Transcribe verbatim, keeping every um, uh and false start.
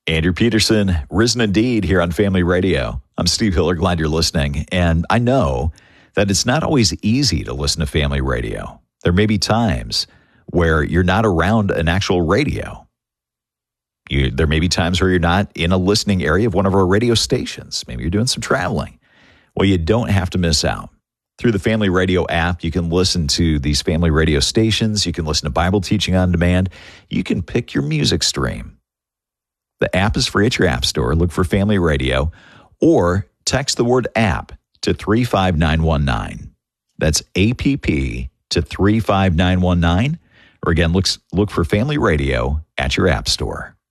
Andrew Peterson, Risen Indeed here on Family Radio. I'm Steve Hiller, glad you're listening. And I know that it's not always easy to listen to Family Radio. There may be times where you're not around an actual radio. You, there may be times where you're not in a listening area of one of our radio stations. Maybe you're doing some traveling. Well, you don't have to miss out. Through the Family Radio app, you can listen to these family radio stations. You can listen to Bible teaching on demand. You can pick your music stream. The app is free at your app store. Look for Family Radio or text the word app to three five nine one nine. That's A P P to three five nine one nine. Or again, look, look for Family Radio at your app store.